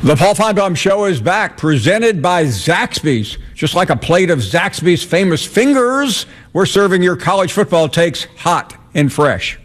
The Paul Finebaum Show is back, presented by Zaxby's. Just like a plate of Zaxby's famous fingers, we're serving your college football takes hot and fresh.